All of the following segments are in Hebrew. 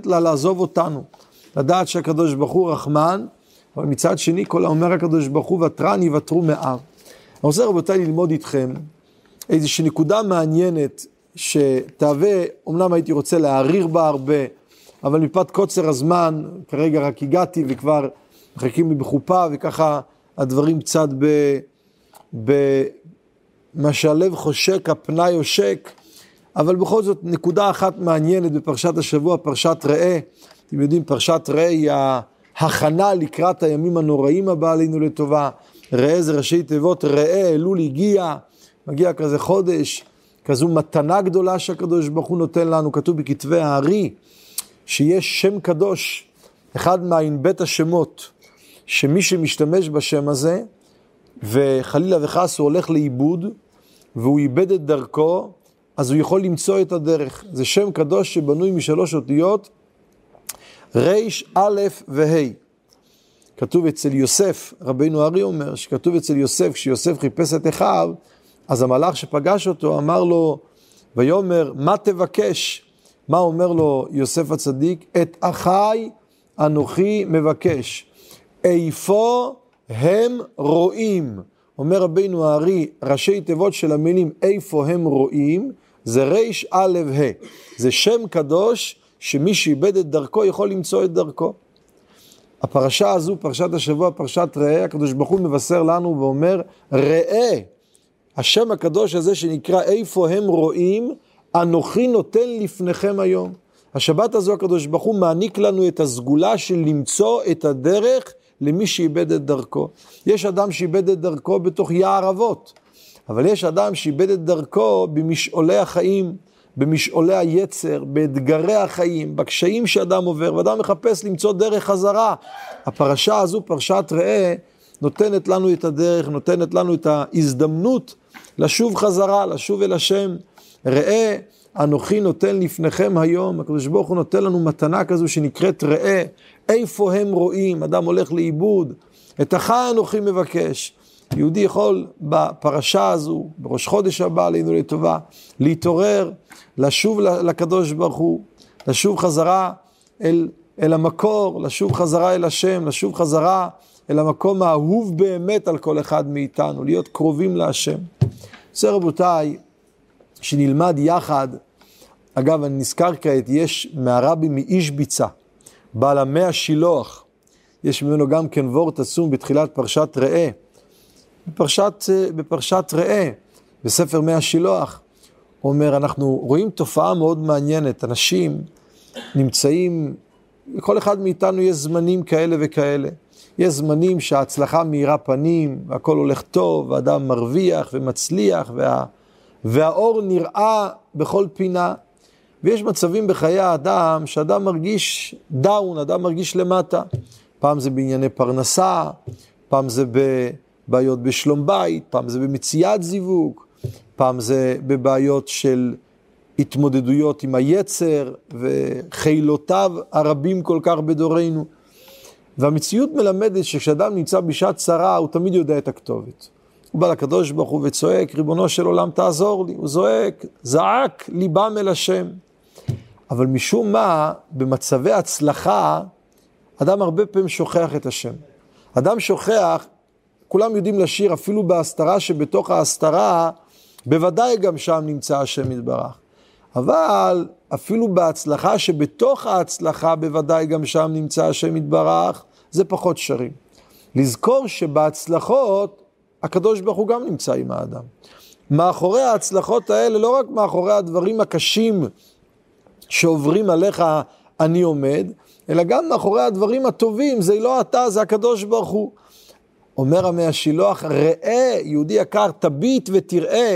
לה לעזוב אותנו. לדעת שהקדוש ברוך הוא רחמן, אבל מצד שני, כל האומר הקדוש ברוך הוא ותרן יוותרו מאב. אני רוצה רבותיי ללמוד איתכם איזושהי נקודה מעניינת שתהווה, אמנם הייתי רוצה להעריר בה הרבה, אבל מפאת קוצר הזמן, כרגע רק הגעתי וכבר מחכים לי בחופה, וככה הדברים קצת מה שהלב חושק, הפנאי יושק, אבל בכל זאת נקודה אחת מעניינת בפרשת השבוע, פרשת ראה. אתם יודעים, פרשת ראה היא ההכנה לקראת הימים הנוראים הבא עלינו לטובה. ראה זה ראשי תיבות, ראה, אלול הגיע, מגיע כזה חודש, כזו מתנה גדולה שהקדוש ברוך הוא נותן לנו. כתוב בכתבי הארי, שיש שם קדוש, אחד מהענבית השמות, שמי שמשתמש בשם הזה, וחלילה וחס הוא הולך לאיבוד, והוא איבד את דרכו, אז הוא יכול למצוא את הדרך. זה שם קדוש שבנוי משלוש אותיות, ריש, א' וה'. כתוב אצל יוסף, רבינו הארי אומר, שכתוב אצל יוסף, כשיוסף חיפש את אחיו, אז המלאך שפגש אותו אמר לו, ויאמר, מה תבקש? מה אומר לו יוסף הצדיק? את אחי אנוכי מבקש. איפה הם רואים? אומר רבינו הארי, ראשי תיבות של המילים איפה הם רואים, זה ריש א' ה'. זה שם קדוש שמי שאיבד את דרכו יכול למצוא את דרכו. הפרשה הזו, פרשת השבוע, פרשת ראה, הקדוש ברוך הוא מבשר לנו ואומר, ראה, השם הקדוש הזה שנקרא איפה הם רואים, אנוכי נותן לפניכם היום. השבת הזו הקדוש ברוך הוא מעניק לנו את הסגולה של למצוא את הדרך למי שאיבד את דרכו. יש אדם שאיבד את דרכו בתוך יער אבות, אבל יש אדם שאיבד את דרכו במשעולי החיים, במשעולי היצר, באתגרי החיים, בקשיים שאדם עובר, ואדם מחפש למצוא דרך חזרה. הפרשה הזו, פרשת ראה, נותנת לנו את הדרך, נותנת לנו את ההזדמנות לשוב חזרה, לשוב אל השם. ראה, אנוכי נותן לפניכם היום. הקדוש ברוך הוא נותן לנו מתנה כזו שנקראת ראה. איפה הם רואים? אדם הולך לאיבוד. את אחי אנוכי מבקש. יהודי יכול בפרשה הזו, בראש חודש הבא עלינו לטובה, להתעורר, לשוב לקדוש ברוך הוא, לשוב חזרה אל המקור, לשוב חזרה אל השם, לשוב חזרה אל המקום האהוב באמת על כל אחד מאיתנו, להיות קרובים להשם. זה רבותיי, שנלמד יחד, אגב אני נזכר כעת, יש מהרבי מאישביצה, בעל המאה שילוח, יש ממנו גם כן וורט עצום בתחילת פרשת ראה, בפרשת ראה, בספר מאה שילוח, הוא אומר, אנחנו רואים תופעה מאוד מעניינת, אנשים נמצאים, כל אחד מאיתנו יש זמנים כאלה וכאלה, יש זמנים שההצלחה מאירה פנים, והכל הולך טוב, והאדם מרוויח ומצליח, והאור נראה בכל פינה, ויש מצבים בחיי האדם, שאדם מרגיש דאון, אדם מרגיש למטה, פעם זה בענייני פרנסה, פעם זה בבעיות בשלום בית, פעם זה במציאת זיווג, פעם זה בבעיות של התמודדויות עם היצר, וחילותיו הרבים כל כך בדורנו, והמציאות מלמדת שכשאדם נמצא בשעת צרה, הוא תמיד יודע את הכתובת. הוא בא לקדוש ברוך הוא וצועק, ריבונו של עולם תעזור לי. הוא זעק ליבם אל השם. אבל משום מה, במצבי הצלחה, אדם הרבה פעמים שוכח את השם. אדם שוכח, כולם יודעים לשיר, אפילו בהסתרה שבתוך ההסתרה, בוודאי גם שם נמצא השם יתברך. אבל אפילו בהצלחה שבתוך ההצלחה, בוודאי גם שם נמצא השם יתברך, זה פחות שרים. לזכור שבהצלחות, הקדוש ברוך הוא גם נמצא עם האדם. מאחורי ההצלחות האלה, לא רק מאחורי הדברים הקשים שעוברים עליך אני עומד, אלא גם מאחורי הדברים הטובים, זה לא אתה, זה הקדוש ברוך הוא. אומר המאה שילוח, ראה, יהודי יקר, תביט ותראה,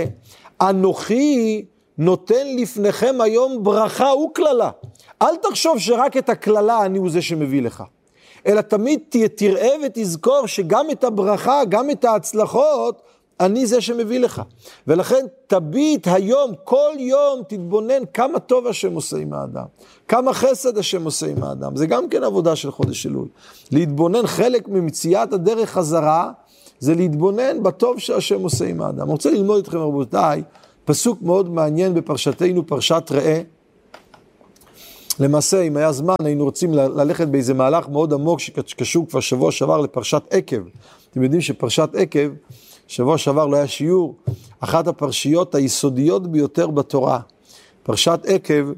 אנוכי נותן לפניכם היום ברכה וכללה. אל תחשוב שרק את הכללה אני הוא זה שמביא לך. אלא תמיד תראה ותזכור שגם את הברכה, גם את ההצלחות, אני זה שמביא לך. ולכן תביט היום, כל יום תתבונן כמה טוב השם עושה עם האדם. כמה חסד השם עושה עם האדם. זה גם כן עבודה של חודש אלול. להתבונן חלק ממציאת הדרך חזרה, זה להתבונן בטוב שהשם עושה עם האדם. אני רוצה ללמוד אתכם רבותיי, פסוק מאוד מעניין בפרשתנו, פרשת ראה. למעשה, אם היה זמן, היינו רוצים ללכת באיזה מהלך מאוד עמוק שקשור כבר שבוע שעבר לפרשת עקב. אתם יודעים שפרשת עקב, שבוע שעבר לא היה שיעור, אחת הפרשיות היסודיות ביותר בתורה. פרשת עקב,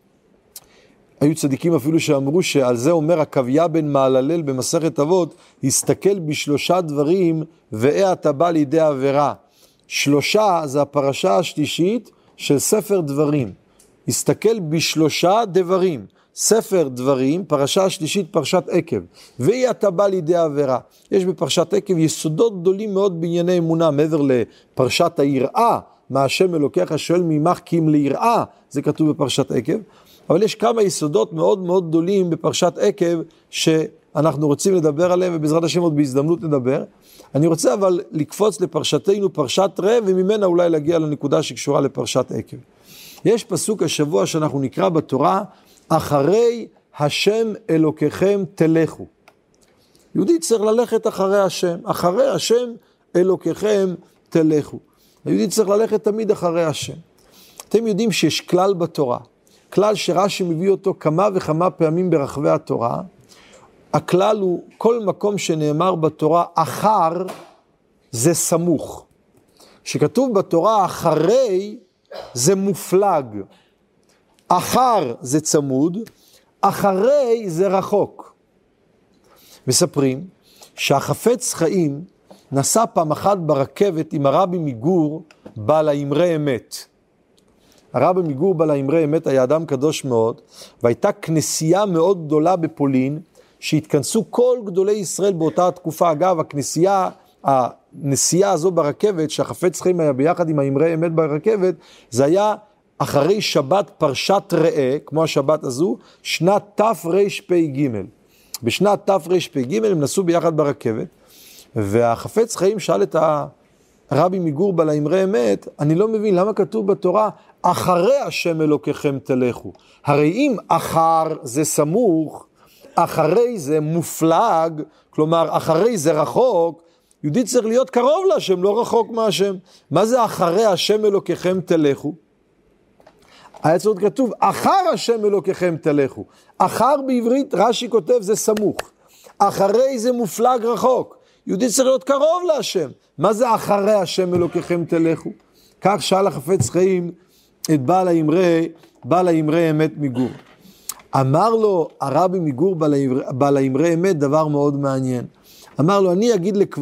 היו צדיקים אפילו שאמרו שעל זה אומר עקביה בן מהללל במסכת אבות, הסתכל בשלושה דברים ואתה בא לידי עבירה. שלושה זה הפרשה השלישית של ספר דברים. הסתכל בשלושה דברים, ספר דברים, פרשה השלישית, פרשת עקב, ואתה בא לידי עבירה. יש בפרשת עקב יסודות גדולים מאוד בענייני אמונה, מעבר לפרשת היראה, מה השם אלוקיך שואל ממך כי אם ליראה, זה כתוב בפרשת עקב, אבל יש כמה יסודות מאוד מאוד גדולים בפרשת עקב, שאנחנו רוצים לדבר עליהם, ובעזרת השם עוד בהזדמנות נדבר. אני רוצה אבל לקפוץ לפרשתנו, פרשת ראה, וממנה אולי להגיע לנקודה שקשורה לפרשת עקב. יש פסוק השבוע שאנחנו נקרא בתורה, אחרי השם אלוקיכם תלכו. יהודי צריך ללכת אחרי השם, אחרי השם אלוקיכם תלכו. היהודי צריך ללכת תמיד אחרי השם. אתם יודעים שיש כלל בתורה, כלל שרש"י מביא אותו כמה וכמה פעמים ברחבי התורה. הכלל הוא כל מקום שנאמר בתורה אחר זה סמוך. שכתוב בתורה אחרי זה מופלג. אחר זה צמוד, אחרי זה רחוק. מספרים שהחפץ חיים נסע פעם אחת ברכבת עם הרבי מגור בעל האמרי אמת. הרבי מגור בעל האמרי אמת היה אדם קדוש מאוד, והייתה כנסייה מאוד גדולה בפולין, שהתכנסו כל גדולי ישראל באותה התקופה. אגב, הנסיעה הזו ברכבת, שהחפץ חיים היה ביחד עם האמרי אמת ברכבת, זה היה אחרי שבת פרשת ראה, כמו השבת הזו, שנת תרפ"ג. בשנת תרפ"ג הם נסעו ביחד ברכבת, והחפץ חיים שאל את הרבי מגור בעל האמרי אמת, אני לא מבין למה כתוב בתורה, אחרי השם אלוקיכם תלכו. הרי אם אחר זה סמוך, אחרי זה מופלג, כלומר אחרי זה רחוק, יהודי צריך להיות קרוב להשם, לא רחוק מהשם. מה זה אחרי השם אלוקיכם תלכו? היה צריך כתוב, אחר השם אלוקיכם תלכו. אחר בעברית, רש"י כותב, זה סמוך. אחרי זה מופלג רחוק. יהודי צריך להיות קרוב להשם. מה זה אחרי השם אלוקיכם תלכו? כך שאל החפץ חיים את בעל האמרי אמת מגור. אמר לו הרבי מגור בעל האמרי אמת דבר מאוד מעניין. אמר לו, אני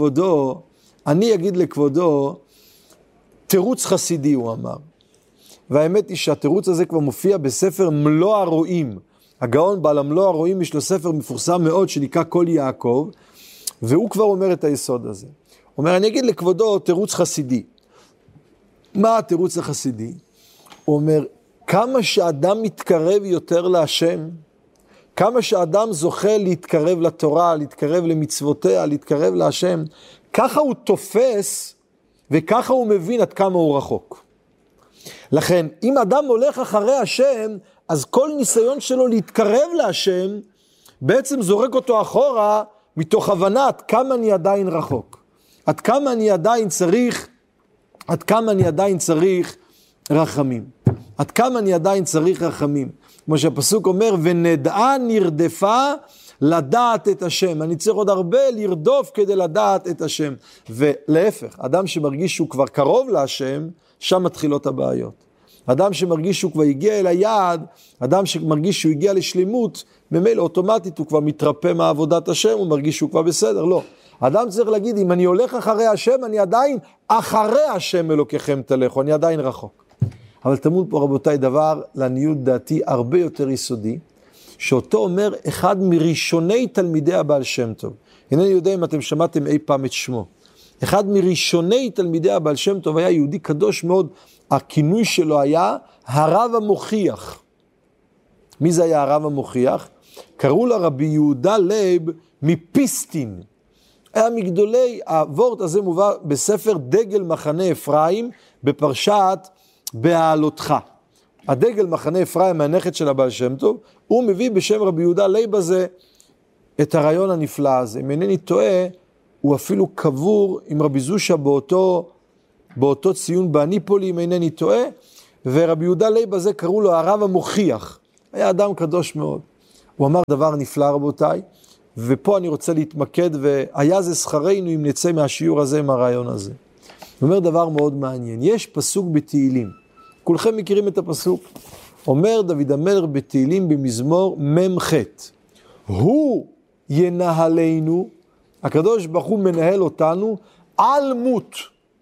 אגיד לכבודו, תירוץ חסידי, הוא אמר. והאמת היא שהתירוץ הזה כבר מופיע בספר מלוא הרועים. הגאון בעל המלוא הרועים יש לו ספר מפורסם מאוד שנקרא כל יעקב, והוא כבר אומר את היסוד הזה. הוא אומר, אני אגיד לכבודו תירוץ חסידי. מה התירוץ החסידי? הוא אומר, כמה שאדם מתקרב יותר להשם, כמה שאדם זוכה להתקרב לתורה, להתקרב למצוותיה, להתקרב להשם, ככה הוא תופס וככה הוא מבין עד כמה הוא רחוק. לכן, אם אדם הולך אחרי השם, אז כל ניסיון שלו להתקרב להשם, בעצם זורק אותו אחורה, מתוך הבנה עד כמה אני עדיין רחוק. עד כמה אני עדיין צריך רחמים. עד כמה אני עדיין צריך רחמים. כמו שהפסוק אומר, ונדעה נרדפה לדעת את השם. אני צריך עוד הרבה לרדוף כדי לדעת את השם. ולהפך, אדם שמרגיש שהוא כבר קרוב להשם, שם מתחילות הבעיות. אדם שמרגיש שהוא כבר הגיע אל היעד, אדם שמרגיש שהוא הגיע לשלימות, ממילא אוטומטית הוא כבר מתרפא מעבודת השם, הוא מרגיש שהוא כבר בסדר. לא. אדם צריך להגיד, אם אני הולך אחרי השם, אני עדיין אחרי השם אלוקיכם תלכו, אני עדיין רחוק. אבל תמוד פה רבותיי דבר, לעניות דעתי הרבה יותר יסודי, שאותו אומר אחד מראשוני תלמידי הבעל שם טוב. אינני יודע אם אתם שמעתם אי פעם את שמו. אחד מראשוני תלמידי הבעל שם טוב היה יהודי קדוש מאוד, הכינוי שלו היה הרב המוכיח. מי זה היה הרב המוכיח? קראו לה רבי יהודה לייב מפיסטין. היה מגדולי, הוורט הזה מובא בספר דגל מחנה אפרים, בפרשת בהעלותך. הדגל מחנה אפרים מהנכד של הבעל שם טוב, הוא מביא בשם רבי יהודה לייב הזה את הרעיון הנפלא הזה. אם אינני טועה, הוא אפילו קבור עם רבי זושה באותו ציון באניפולי, אם אינני טועה, ורבי יהודה לייב הזה קראו לו הרב המוכיח. היה אדם קדוש מאוד. הוא אמר דבר נפלא רבותיי, ופה אני רוצה להתמקד, והיה זה שכרנו אם נצא מהשיעור הזה, מהרעיון הזה. הוא אומר דבר מאוד מעניין, יש פסוק בתהילים, כולכם מכירים את הפסוק, אומר דוד המלך בתהילים במזמור ממ"ח, הוא ינהלנו, הקדוש ברוך הוא מנהל אותנו, על מות.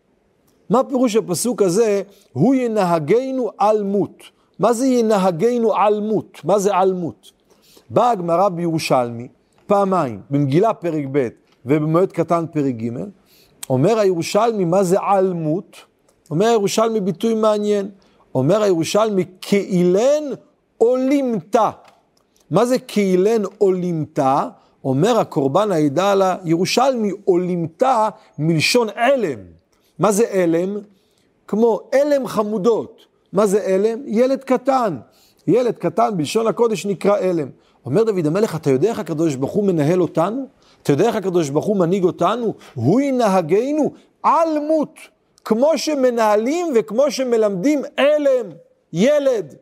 מה פירוש הפסוק הזה? הוא ינהגנו על מות. מה זה ינהגנו על מות? מה זה על מות? באה הגמרא בירושלמי, פעמיים, במגילה פרק ב' ובמועד קטן פרק ג', אומר הירושלמי מה זה על מות? אומר הירושלמי ביטוי מעניין, אומר הירושלמי כאילן או לימתה. מה זה כאילן או לימתה? אומר הקורבן העדה על הירושלמי או לימתה מלשון אלם. מה זה אלם? כמו אלם חמודות. מה זה אלם? ילד קטן. ילד קטן בלשון הקודש נקרא אלם. אומר דוד המלך, אתה יודע איך הקדוש ברוך הוא מנהל אותנו? אתה יודע איך הקדוש ברוך הוא מנהיג אותנו? הוא ינהגנו על מות, כמו שמנהלים וכמו שמלמדים אלם, ילד.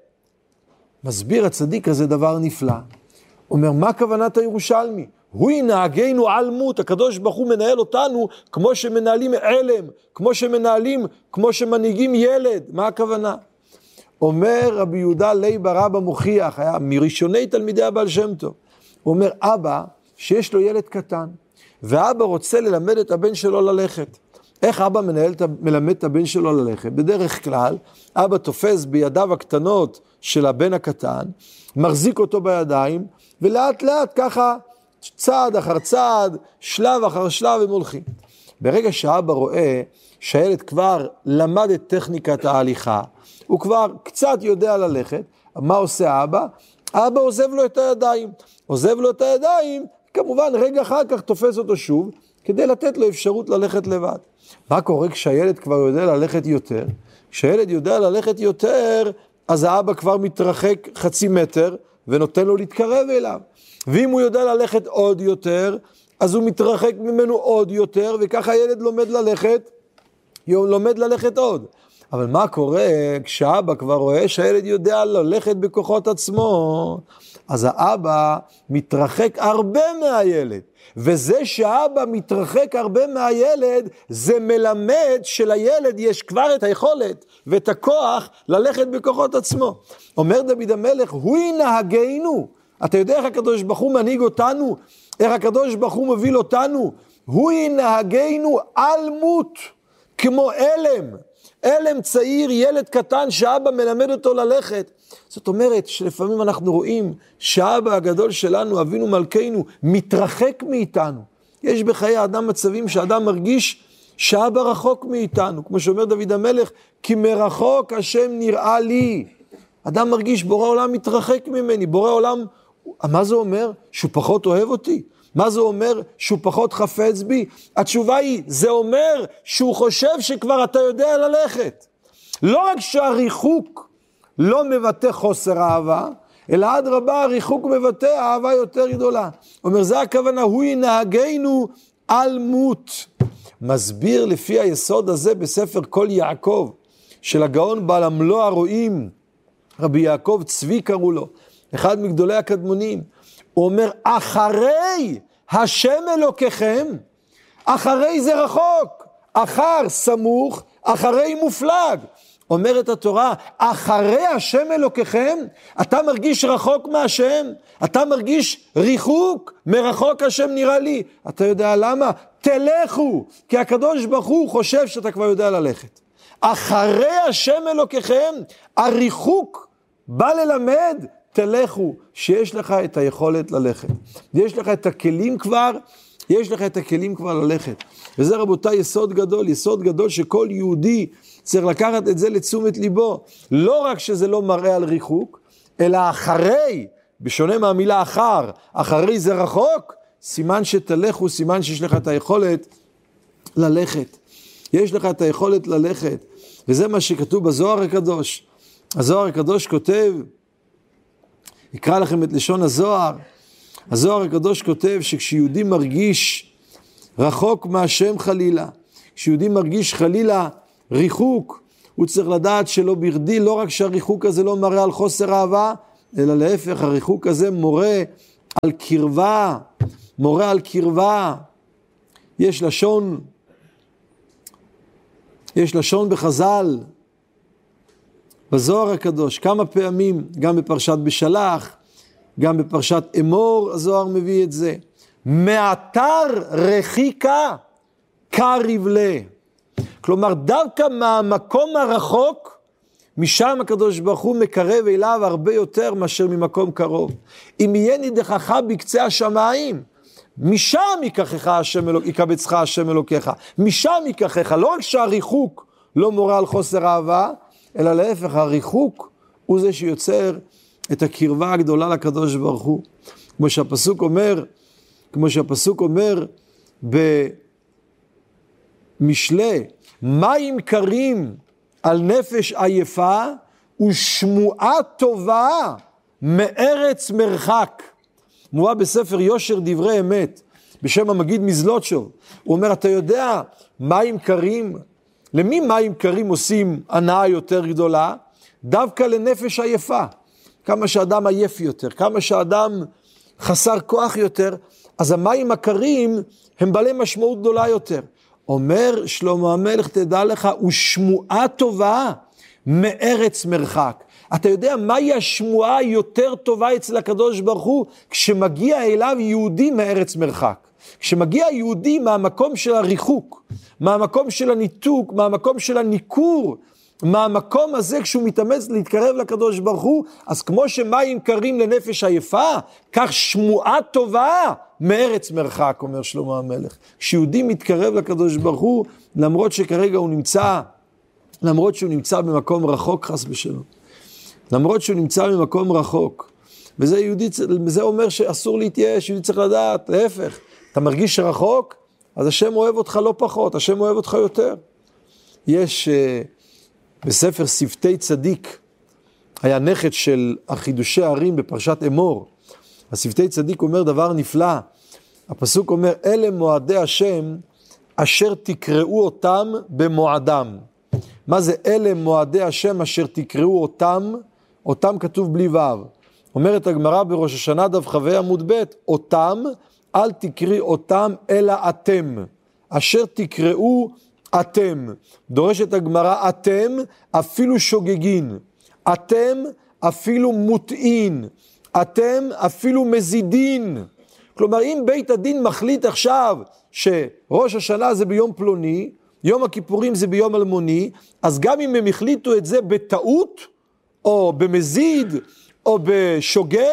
מסביר הצדיק הזה דבר נפלא. אומר, מה כוונת הירושלמי? הוא ינהגנו על מות, הקדוש ברוך הוא מנהל אותנו כמו שמנהלים אלם, כמו שמנהלים, כמו שמנהיגים ילד. מה הכוונה? אומר רבי יהודה לייב רבא מוכיח, היה מראשוני תלמידי הבעל שם טוב. הוא אומר, אבא שיש לו ילד קטן, ואבא רוצה ללמד את הבן שלו ללכת. איך אבא מלמד את הבן שלו ללכת? בדרך כלל, אבא תופס בידיו הקטנות של הבן הקטן, מחזיק אותו בידיים, ולאט לאט ככה, צעד אחר צעד, שלב אחר שלב הם הולכים. ברגע שאבא רואה שהילד כבר למד את טכניקת ההליכה, הוא כבר קצת יודע ללכת, מה עושה אבא? אבא עוזב לו את הידיים. עוזב לו את הידיים, כמובן רגע אחר כך תופס אותו שוב, כדי לתת לו אפשרות ללכת לבד. מה קורה כשהילד כבר יודע ללכת יותר? כשהילד יודע ללכת יותר, אז האבא כבר מתרחק חצי מטר, ונותן לו להתקרב אליו. ואם הוא יודע ללכת עוד יותר, אז הוא מתרחק ממנו עוד יותר, וככה הילד לומד ללכת עוד. אבל מה קורה כשהאבא כבר רואה שהילד יודע ללכת בכוחות עצמו, אז האבא מתרחק הרבה מהילד. וזה שהאבא מתרחק הרבה מהילד, זה מלמד שלילד יש כבר את היכולת ואת הכוח ללכת בכוחות עצמו. אומר דוד המלך, הוא ינהגנו. אתה יודע איך הקדוש ברוך הוא מנהיג אותנו? איך הקדוש ברוך הוא מוביל אותנו? הוא ינהגנו על מות, כמו אלם. אלם צעיר, ילד קטן שאבא מלמד אותו ללכת. זאת אומרת שלפעמים אנחנו רואים שהאבא הגדול שלנו, אבינו מלכנו, מתרחק מאיתנו. יש בחיי האדם מצבים שהאדם מרגיש שאבא רחוק מאיתנו. כמו שאומר דוד המלך, כי מרחוק השם נראה לי. אדם מרגיש בורא עולם מתרחק ממני. בורא עולם, מה זה אומר? שהוא פחות אוהב אותי. מה זה אומר? שהוא פחות חפץ בי? התשובה היא, זה אומר שהוא חושב שכבר אתה יודע ללכת. לא רק שהריחוק לא מבטא חוסר אהבה, אלא אדרבה הריחוק מבטא אהבה יותר גדולה. אומר, זה הכוונה, הוא ינהגנו על מות. מסביר לפי היסוד הזה בספר כל יעקב, של הגאון בעל המלוא הרואים, רבי יעקב צבי קראו לו, אחד מגדולי הקדמונים. הוא אומר, אחרי השם אלוקיכם, אחרי זה רחוק, אחר סמוך, אחרי מופלג. אומרת התורה, אחרי השם אלוקיכם, אתה מרגיש רחוק מהשם, אתה מרגיש ריחוק, מרחוק השם נראה לי. אתה יודע למה? תלכו, כי הקדוש ברוך הוא חושב שאתה כבר יודע ללכת. אחרי השם אלוקיכם, הריחוק בא ללמד, תלכו, שיש לך את היכולת ללכת. יש לך את הכלים כבר, ללכת. וזה רבותיי יסוד גדול שכל יהודי צריך לקחת את זה לתשומת ליבו. לא רק שזה לא מראה על ריחוק, אלא אחרי, בשונה מהמילה אחרי זה רחוק, סימן שתלכו, סימן שיש לך את היכולת ללכת. יש לך את היכולת ללכת. וזה מה שכתוב בזוהר הקדוש. הזוהר הקדוש כותב, יקרא לכם את לשון הזוהר. הזוהר הקדוש כותב שכשיהודי מרגיש רחוק מהשם חלילה, כשיהודי מרגיש חלילה ריחוק, הוא צריך לדעת שלא ברדי, לא רק שהריחוק הזה לא מראה על חוסר אהבה, אלא להפך, הריחוק הזה מורה על קרבה, מורה על קרבה. יש לשון בחז"ל, בזוהר הקדוש, כמה פעמים, גם בפרשת בשלח, גם בפרשת אמור, הזוהר מביא את זה. מאתר רחיקה קריב לה. כלומר, דווקא מהמקום הרחוק, משם הקדוש ברוך הוא מקרב אליו הרבה יותר מאשר ממקום קרוב. אם יהיה נידחך בקצה השמיים, משם יקבצך השם אלוקיך, משם ייקחך. לא רק שהריחוק לא מורה על חוסר אהבה, אלא להפך, הריחוק הוא זה שיוצר את הקרבה הגדולה לקדוש ברוך הוא. כמו שהפסוק אומר במשלי, מים קרים על נפש עייפה ושמועה טובה מארץ מרחק. מובא בספר יושר דברי אמת, בשם המגיד מזלוטשוב. הוא אומר, אתה יודע, מים קרים, למי מים קרים עושים הנאה יותר גדולה? דווקא לנפש עייפה. כמה שאדם עייף יותר, כמה שאדם חסר כוח יותר, אז המים הקרים הם בעלי משמעות גדולה יותר. אומר שלמה המלך, תדע לך, ושמועה טובה מארץ מרחק. אתה יודע מהי השמועה היותר טובה אצל הקדוש ברוך הוא? כשמגיע אליו יהודי מארץ מרחק. כשמגיע יהודי מהמקום של הריחוק, מהמקום של הניתוק, מהמקום של הניכור, מהמקום הזה כשהוא מתאמץ להתקרב לקדוש ברוך הוא, אז כמו שמים קרים לנפש עייפה, כך שמועה טובה מארץ מרחק, אומר שלמה המלך. כשיהודי מתקרב לקדוש ברוך הוא, למרות שכרגע הוא נמצא במקום רחוק, חס ושלום. למרות שהוא נמצא במקום רחוק. וזה אומר שאסור להתייאש, יהודי צריך לדעת, להפך. אתה מרגיש שרחוק, אז השם אוהב אותך לא פחות, השם אוהב אותך יותר. יש בספר שפתי צדיק, היה נכד של החידושי הערים בפרשת אמור. השפתי צדיק אומר דבר נפלא. הפסוק אומר, אלה מועדי השם, אשר תקראו אותם במועדם. מה זה אלה מועדי השם אשר תקראו אותם? אותם כתוב בלי ו'. אומרת הגמרא בראש השנה דף ח' עמוד ב', אותם, אל תקראי אותם אלא אתם. אשר תקראו אתם. דורשת הגמרא, אתם אפילו שוגגין. אתם אפילו מוטעין. אתם אפילו מזידין. כלומר, אם בית הדין מחליט עכשיו שראש השנה זה ביום פלוני, יום הכיפורים זה ביום אלמוני, אז גם אם הם החליטו את זה בטעות, או במזיד, או בשוגג,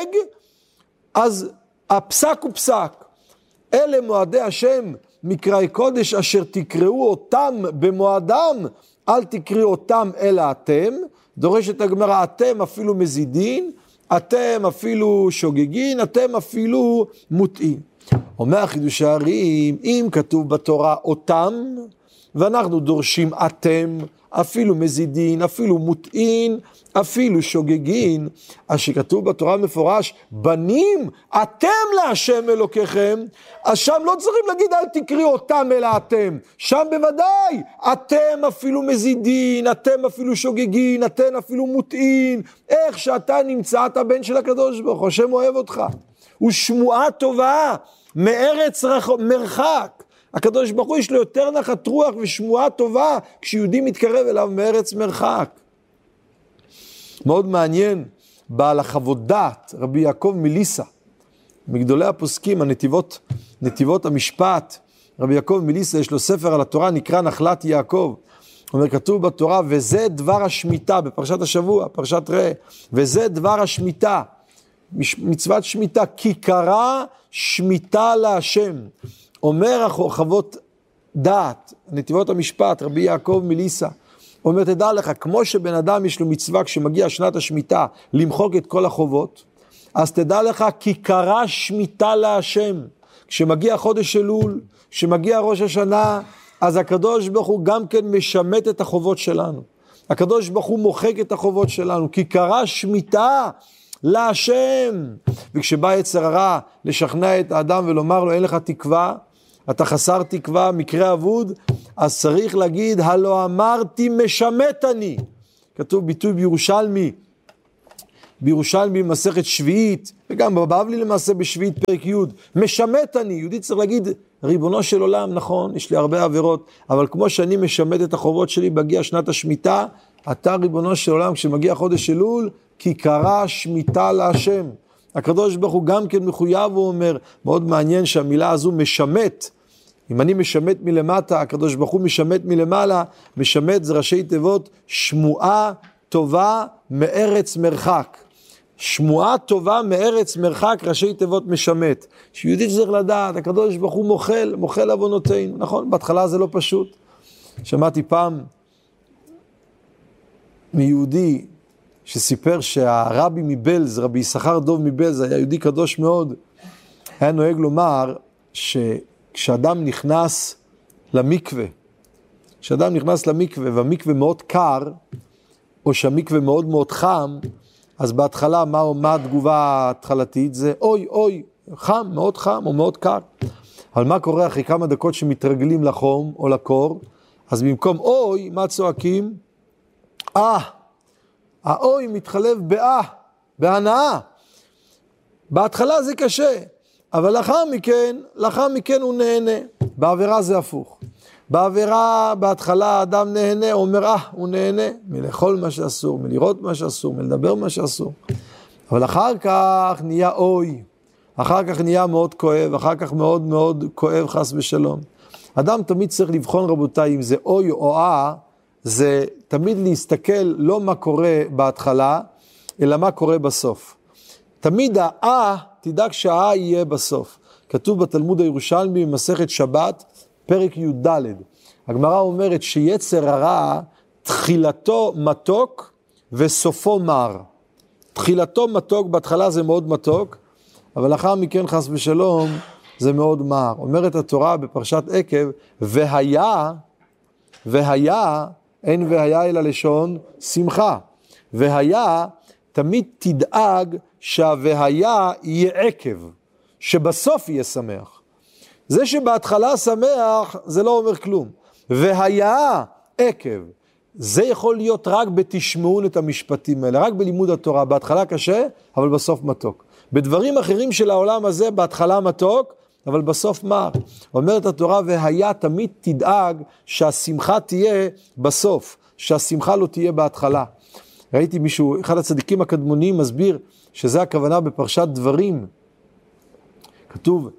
אז הפסק הוא פסק. אלה מועדי השם מקראי קודש אשר תקראו אותם במועדם, אל תקראו אותם אלא אתם. דורשת הגמרא, אתם אפילו מזידין, אתם אפילו שוגגין, אתם אפילו מוטעין. אומר חידושי הערים, אם כתוב בתורה אותם, ואנחנו דורשים אתם, אפילו מזידין, אפילו מוטעין, אפילו שוגגין, אז שכתוב בתורה מפורש, בנים, אתם להשם אלוקיכם, אז שם לא צריכים להגיד אל תקראו אותם אלא אתם, שם בוודאי, אתם אפילו מזידין, אתם אפילו שוגגין, אתם אפילו מוטעין, איך שאתה נמצא, אתה בן של הקדוש ברוך הוא, השם אוהב אותך, הוא שמועה טובה, מארץ מרחק, הקדוש ברוך הוא יש לו יותר נחת רוח ושמועה טובה, כשיהודי מתקרב אליו מארץ מרחק. מאוד מעניין, בעל החוות דעת, רבי יעקב מליסה, מגדולי הפוסקים, נתיבות המשפט, רבי יעקב מליסה, יש לו ספר על התורה, נקרא נחלת יעקב, אומר, כתוב בתורה, וזה דבר השמיטה, בפרשת השבוע, פרשת ראה, וזה דבר השמיטה, מצוות שמיטה, כי קרא שמיטה להשם, אומר החוות דעת, נתיבות המשפט, רבי יעקב מליסה, אומר, תדע לך, כמו שבן אדם יש לו מצווה כשמגיע שנת השמיטה למחוק את כל החובות, אז תדע לך, כי קרא שמיטה להשם. כשמגיע חודש אלול, כשמגיע ראש השנה, אז הקדוש ברוך הוא גם כן משמט את החובות שלנו. הקדוש ברוך הוא מוחק את החובות שלנו, כי קרא שמיטה להשם. וכשבא יצר הרע לשכנע את האדם ולומר לו, אין לך תקווה, אתה חסר תקווה, מקרה אבוד, אז צריך להגיד, הלא אמרתי משמט אני. כתוב ביטוי בירושלמי, בירושלמי במסכת שביעית, וגם בבבלי למעשה בשביעית פרק י', משמט אני, יהודי צריך להגיד, ריבונו של עולם, נכון, יש לי הרבה עבירות, אבל כמו שאני משמט את החובות שלי בהגיע שנת השמיטה, אתה ריבונו של עולם, כשמגיע חודש אלול, כי קרא שמיטה להשם. הקדוש ברוך הוא גם כן מחויב, הוא אומר, מאוד מעניין שהמילה הזו משמט, אם אני משמט מלמטה, הקדוש ברוך הוא משמט מלמעלה, משמט זה ראשי תיבות, שמועה טובה מארץ מרחק. שמועה טובה מארץ מרחק, ראשי תיבות משמט. שיהודי צריך לדעת, הקדוש ברוך הוא מוחל עוונותינו, נכון? בהתחלה זה לא פשוט. שמעתי פעם מיהודי שסיפר שהרבי מבלז, רבי יששכר דוב מבלז, היה יהודי קדוש מאוד, היה נוהג לומר כשאדם נכנס למקווה, והמקווה מאוד קר, או שהמקווה מאוד מאוד חם, אז בהתחלה מה התגובה ההתחלתית? זה אוי, חם, מאוד חם או מאוד קר. אבל מה קורה אחרי כמה דקות שמתרגלים לחום או לקור? אז במקום אוי, מה צועקים? האוי מתחלף בהנאה. בהתחלה זה קשה, אבל לאחר מכן הוא נהנה. בעבירה זה הפוך. בעבירה, בהתחלה האדם נהנה, הוא אומר, הוא נהנה מלאכול מה שאסור, מלראות מה שאסור, מלדבר מה שאסור. אבל אחר כך נהיה אוי, אחר כך נהיה מאוד כואב, אחר כך מאוד מאוד כואב חס ושלום. אדם תמיד צריך לבחון, רבותיי, אם זה אוי או זה תמיד להסתכל לא מה קורה בהתחלה, אלא מה קורה בסוף. תמיד תדאג יהיה בסוף. כתוב בתלמוד הירושלמי במסכת שבת, פרק י"ד. הגמרא אומרת שיצר הרע, תחילתו מתוק וסופו מר. תחילתו מתוק, בהתחלה זה מאוד מתוק, אבל לאחר מכן חס ושלום זה מאוד מר. אומרת התורה בפרשת עקב, והיה, אין והיה אלא לשון שמחה. והיה, תמיד תדאג שהווהיה יהיה עקב, שבסוף יהיה שמח. זה שבהתחלה שמח, זה לא אומר כלום. והיה עקב. זה יכול להיות רק בתשמעון את המשפטים האלה, רק בלימוד התורה. בהתחלה קשה, אבל בסוף מתוק. בדברים אחרים של העולם הזה, בהתחלה מתוק, אבל בסוף מר. אומרת התורה, והיה תמיד תדאג שהשמחה תהיה בסוף, שהשמחה לא תהיה בהתחלה. ראיתי מישהו, אחד הצדיקים הקדמוניים מסביר, שזה הכוונה בפרשת דברים. כתוב,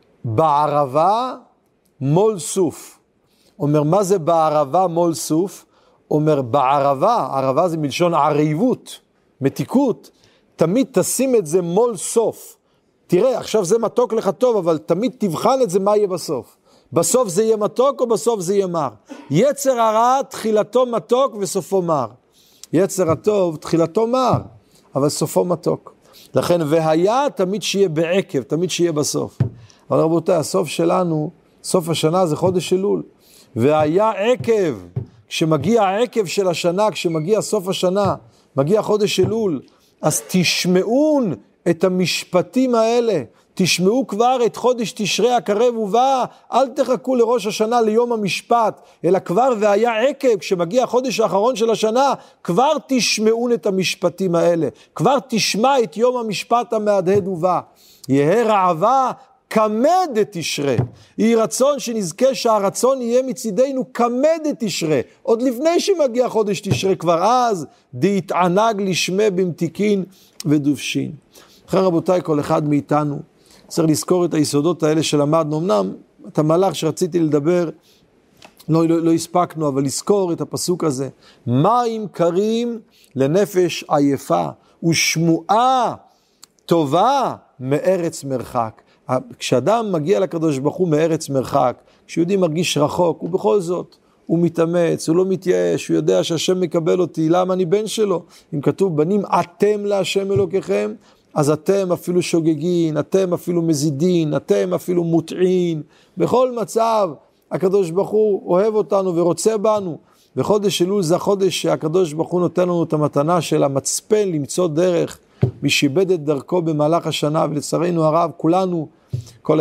בערבה מול סוף. אומר, מה זה בערבה מול סוף? אומר, בערבה, ערבה זה מלשון עריבות, מתיקות, תמיד תשים את זה מול סוף. תראה, עכשיו זה מתוק לך טוב, אבל תמיד תבחן את זה מה יהיה בסוף. בסוף זה יהיה מתוק או בסוף זה יהיה מר. יצר הרע, תחילתו מתוק וסופו מר. יצר הטוב, תחילתו מר, אבל סופו מתוק. לכן, והיה תמיד שיהיה בעקב, תמיד שיהיה בסוף. אבל רבותיי, הסוף שלנו, סוף השנה זה חודש אלול. והיה עקב, כשמגיע העקב של השנה, כשמגיע סוף השנה, מגיע חודש אלול, אז תשמעון את המשפטים האלה, תשמעו כבר את חודש תשרי הקרב ובא, אל תחכו לראש השנה ליום המשפט, אלא כבר והיה עקב, כשמגיע החודש האחרון של השנה, כבר תשמעון את המשפטים האלה, כבר תשמע את יום המשפט המהדהד ובא, יהא רעבה כמד את תשרי, יהי רצון שנזכה שהרצון יהיה מצידנו כמד את תשרי, עוד לפני שמגיע חודש תשרי, כבר אז דהתענג לשמה במתיקין ודובשין. אחרי רבותיי, כל אחד מאיתנו צריך לזכור את היסודות האלה שלמדנו. אמנם את המהלך שרציתי לדבר לא הספקנו, אבל לזכור את הפסוק הזה. מים קרים לנפש עייפה, ושמועה טובה מארץ מרחק. כשאדם מגיע לקדוש ברוך הוא מארץ מרחק, כשיהודי מרגיש רחוק, ובכל זאת הוא מתאמץ, הוא לא מתייאש, הוא יודע שהשם מקבל אותי, למה אני בן שלו? אם כתוב בנים אתם להשם אלוקיכם, אז אתם אפילו שוגגין, אתם אפילו מזידין, אתם אפילו מוטעין, בכל מצב הקדוש ברוך הוא אוהב אותנו ורוצה בנו, וחודש אלול זה החודש שהקדוש ברוך הוא נותן לנו את המתנה של המצפן למצוא דרך, מי שאיבד את דרכו במהלך השנה, ולצערנו הרב כולנו, כל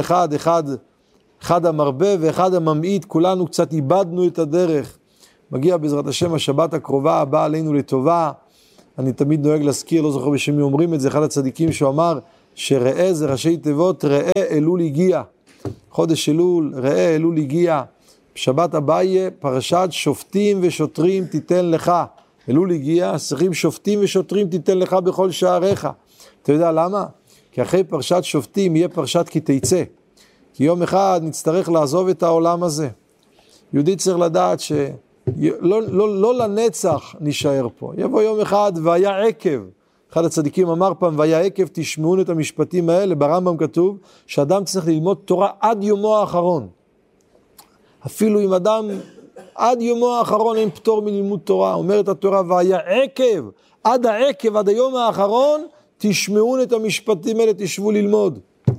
אחד המרבה ואחד הממעיט, כולנו קצת איבדנו את הדרך. מגיע בעזרת השם השבת הקרובה הבאה עלינו לטובה, אני תמיד נוהג להזכיר, לא זוכר בשמי אומרים את זה, אחד הצדיקים שהוא אמר, שראה זה ראשי תיבות, ראה אלול הגיע. חודש אלול, ראה אלול הגיע. בשבת הבאה, פרשת שופטים ושוטרים תיתן לך. אלול הגיע, צריכים שופטים ושוטרים תיתן לך בכל שעריך. אתה יודע למה? כי אחרי פרשת שופטים יהיה פרשת כי תצא. כי יום אחד נצטרך לעזוב את העולם הזה. יהודי צריך לדעת לא לנצח נשאר פה. יבוא יום אחד והיה עקב. אחד הצדיקים אמר פעם, והיה עקב תשמעון את המשפטים האלה. ברמב"ם כתוב שאדם צריך ללמוד תורה עד יומו האחרון. אפילו אם אדם עד יומו האחרון אין פטור מלימוד תורה. אומרת התורה, והיה עקב, עד העקב, עד היום האחרון, תשמעון את המשפטים האלה, תשבו ללמוד.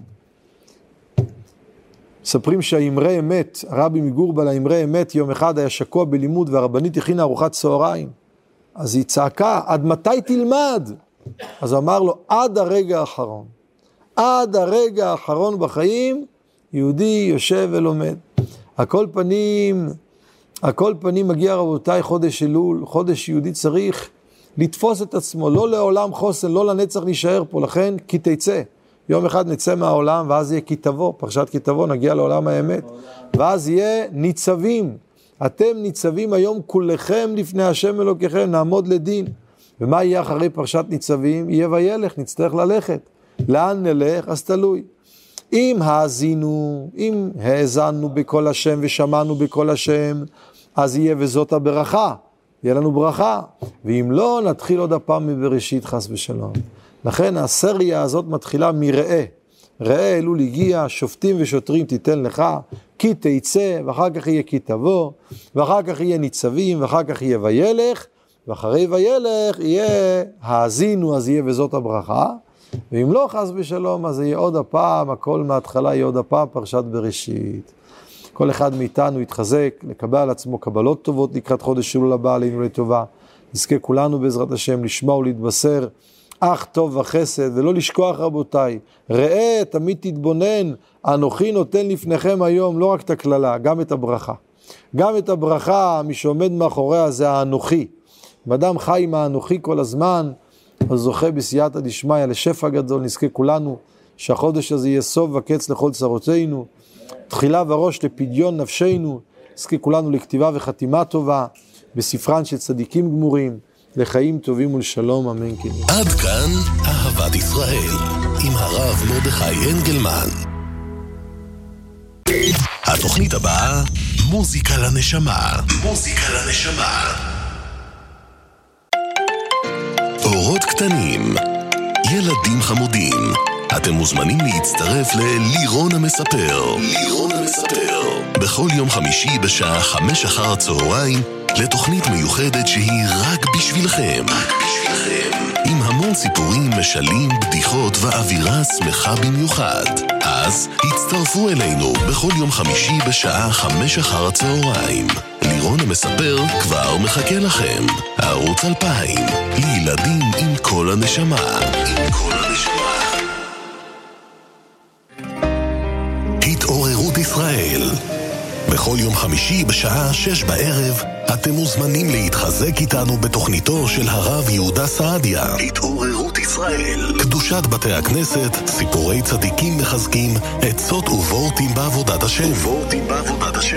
מספרים שהאמרי אמת, הרבי מגורבל האמרי אמת, יום אחד היה שקוע בלימוד והרבנית הכינה ארוחת צהריים. אז היא צעקה, עד מתי תלמד? אז אמר לו, עד הרגע האחרון. עד הרגע האחרון בחיים, יהודי יושב ולומד. הכל פנים מגיע רבותיי חודש אלול, חודש יהודי צריך לתפוס את עצמו, לא לעולם חוסן, לא לנצח נשאר פה, לכן כי תצא. יום אחד נצא מהעולם, ואז יהיה כי תבוא, פרשת כי תבוא, נגיע לעולם האמת, ואז יהיה ניצבים. אתם ניצבים היום כולכם לפני השם אלוקיכם, נעמוד לדין. ומה יהיה אחרי פרשת ניצבים? יהיה וילך, נצטרך ללכת. לאן נלך? אז תלוי. אם האזנו בכל השם ושמענו בכל השם, אז יהיה וזאת הברכה, יהיה לנו ברכה. ואם לא, נתחיל עוד הפעם מבראשית חס ושלום. לכן הסריה הזאת מתחילה מראה. ראה אלול הגיע, שופטים ושוטרים תיתן לך, כי תצא, ואחר כך יהיה כי תבוא, ואחר כך יהיה ניצבים, ואחר כך יהיה וילך, ואחרי וילך יהיה האזינו, אז יהיה וזאת הברכה. ואם לא חס ושלום, אז יהיה עוד הפעם, הכל מההתחלה יהיה עוד הפעם פרשת בראשית. כל אחד מאיתנו יתחזק, לקבל על עצמו קבלות טובות לקראת חודש אלול הבא עלינו לטובה. נזכה כולנו בעזרת השם לשמוע ולהתבשר אך טוב וחסד, ולא לשכוח רבותיי, ראה, תמיד תתבונן, אנוכי נותן לפניכם היום לא רק את הכללה, גם את הברכה. גם את הברכה, מי שעומד מאחוריה זה האנוכי. אם אדם חי עם האנוכי כל הזמן, אז זוכה בסייעתא דשמיא לשפע גדול. נזכה כולנו שהחודש הזה יהיה סוף וקץ לכל צרותינו, תחילה וראש לפדיון נפשנו. נזכה כולנו לכתיבה וחתימה טובה בספרן של צדיקים גמורים, לחיים טובים ולשלום, אמן כן. עד כאן אהבת ישראל עם הרב מרדכי אנגלמן. התוכנית הבאה, מוזיקה לנשמה. מוזיקה לנשמה. אורות קטנים, ילדים חמודים, אתם מוזמנים להצטרף ללירון המספר. לירון המספר. בכל יום חמישי בשעה 5 אחר הצהריים, לתוכנית מיוחדת שהיא רק בשבילכם. רק בשבילכם. עם המון סיפורים, משלים, בדיחות ואווירה שמחה במיוחד. אז הצטרפו אלינו בכל יום חמישי בשעה 5 אחר הצהריים. לירון המספר כבר מחכה לכם. ערוץ 2000, לילדים עם כל הנשמה. עם כל הנשמה. התעוררות ישראל. בכל יום חמישי בשעה 6 בערב, אתם מוזמנים להתחזק איתנו בתוכניתו של הרב יהודה סעדיה. התעוררות ישראל. קדושת בתי הכנסת, סיפורי צדיקים מחזקים, עצות ובורטים בעבודת השם.